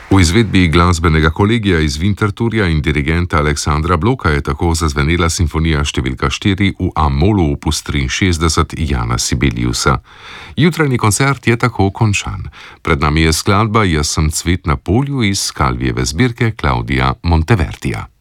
V izvedbi glasbenega kolegija iz Winterthurja in dirigenta Aleksandra Bloka je tako zazvenela simfonija številka 4 v A-molu opus 63 Jana Sibeliusa. Jutranji koncert je tako končan. Pred nami je skladba Jaz sem cvet na polju iz Calvijeve zbirke Claudia Montevertija.